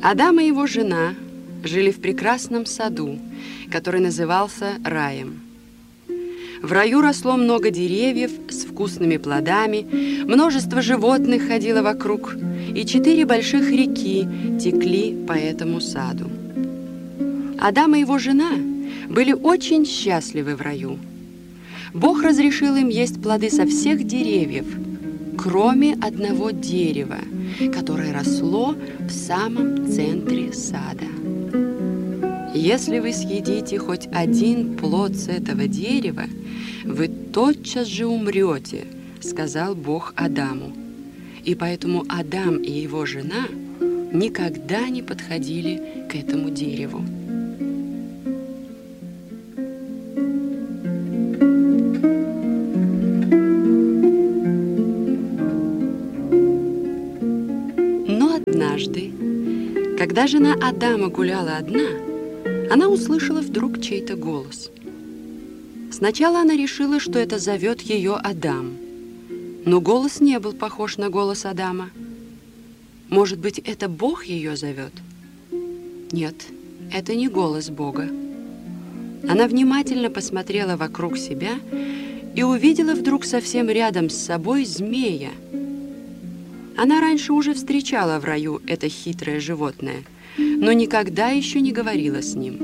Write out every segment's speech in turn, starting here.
Адам и его жена жили в прекрасном саду, который назывался раем. В раю росло много деревьев с вкусными плодами, множество животных ходило вокруг, и 4 больших реки текли по этому саду. Адам и его жена были очень счастливы в раю. Бог разрешил им есть плоды со всех деревьев, кроме одного дерева, которое росло в самом центре сада. «Если вы съедите хоть один плод с этого дерева, вы тотчас же умрете», — сказал Бог Адаму. И поэтому Адам и его жена никогда не подходили к этому дереву. Но однажды, когда жена Адама гуляла одна, она услышала вдруг чей-то голос. Сначала она решила, что это зовет ее Адам, но голос не был похож на голос Адама. Может быть, это Бог ее зовет? Нет, это не голос Бога. Она внимательно посмотрела вокруг себя и увидела вдруг совсем рядом с собой змея. Она раньше уже встречала в раю это хитрое животное, но никогда еще не говорила с ним.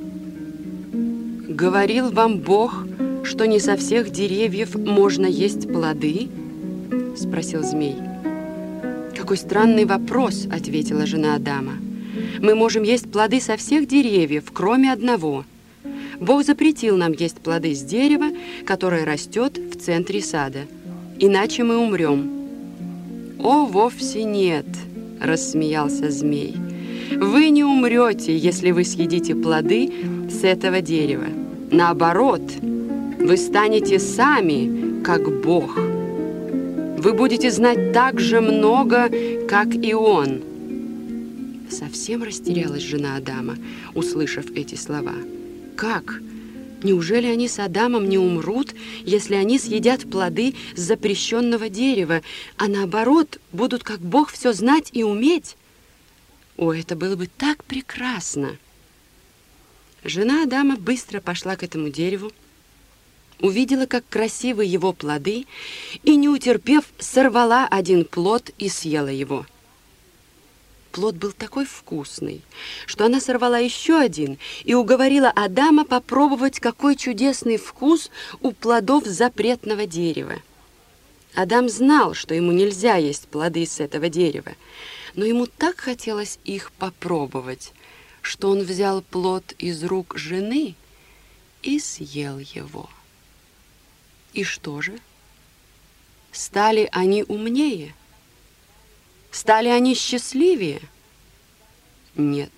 «Говорил вам Бог, что не со всех деревьев можно есть плоды?» — спросил змей. «Какой странный вопрос», — ответила жена Адама. «Мы можем есть плоды со всех деревьев, кроме одного. Бог запретил нам есть плоды с дерева, которое растет в центре сада, иначе мы умрем». «О, вовсе нет», — рассмеялся змей. «Вы не умрете, если вы съедите плоды с этого дерева. Наоборот, вы станете сами, как Бог. Вы будете знать так же много, как и Он». Совсем растерялась жена Адама, услышав эти слова. «Как? Неужели они с Адамом не умрут, если они съедят плоды с запрещенного дерева, а наоборот, будут как Бог все знать и уметь? О, это было бы так прекрасно!» Жена Адама быстро пошла к этому дереву, увидела, как красивы его плоды, и, не утерпев, сорвала один плод и съела его. Плод был такой вкусный, что она сорвала еще один и уговорила Адама попробовать, какой чудесный вкус у плодов запретного дерева. Адам знал, что ему нельзя есть плоды с этого дерева, но ему так хотелось их попробовать, что он взял плод из рук жены и съел его. И что же? Стали они умнее? Стали они счастливее? Нет.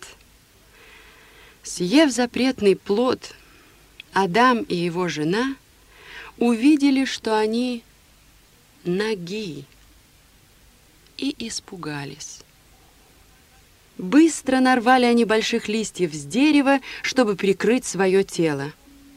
Съев запретный плод, Адам и его жена увидели, что они наги, и испугались. Быстро нарвали они больших листьев с дерева, чтобы прикрыть свое тело.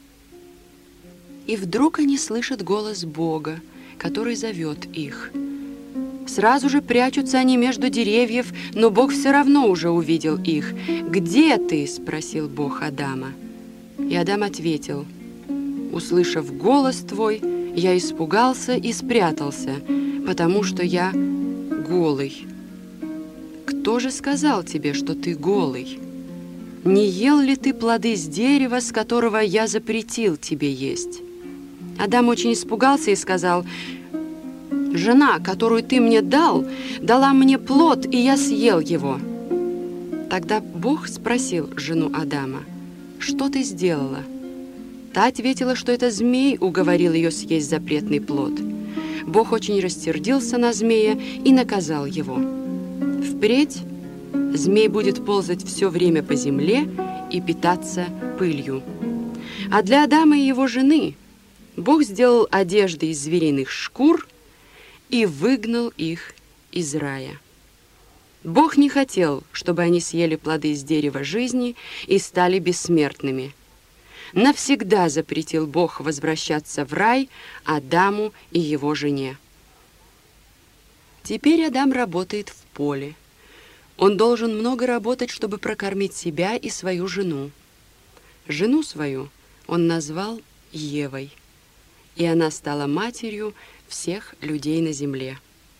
И вдруг они слышат голос Бога, который зовет их. Сразу же прячутся они между деревьев, но Бог все равно уже увидел их. «Где ты?» – спросил Бог Адама. И Адам ответил: «Услышав голос твой, я испугался и спрятался, потому что я голый». «Кто же сказал тебе, что ты голый? Не ел ли ты плоды с дерева, с которого я запретил тебе есть?» Адам очень испугался и сказал: «Жена, которую ты мне дал, дала мне плод, и я съел его». Тогда Бог спросил жену Адама: «Что ты сделала?» Та ответила, что это змей уговорил ее съесть запретный плод. Бог очень рассердился на змея и наказал его. Впредь змей будет ползать все время по земле и питаться пылью. А для Адама и его жены Бог сделал одежды из звериных шкур и выгнал их из рая. Бог не хотел, чтобы они съели плоды с дерева жизни и стали бессмертными. Навсегда запретил Бог возвращаться в рай Адаму и его жене. Теперь Адам работает в поле. Он должен много работать, чтобы прокормить себя и свою жену. Жену свою он назвал Евой, и она стала матерью всех людей на земле.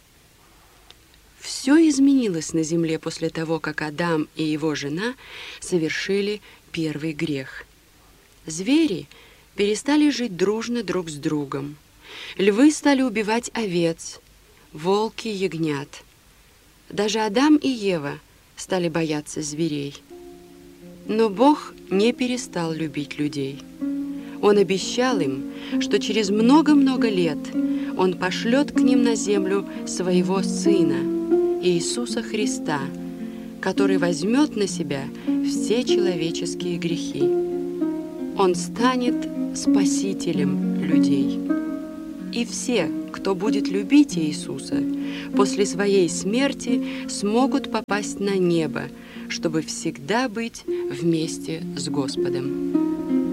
Все изменилось на земле после того, как Адам и его жена совершили первый грех. Звери перестали жить дружно друг с другом. Львы стали убивать овец, волки — ягнят. Даже Адам и Ева стали бояться зверей. Но Бог не перестал любить людей. Он обещал им, что через много-много лет Он пошлет к ним на землю Своего Сына, Иисуса Христа, который возьмет на себя все человеческие грехи. Он станет Спасителем людей. И все, кто будет любить Иисуса, после Своей смерти смогут попасть на небо, чтобы всегда быть вместе с Господом.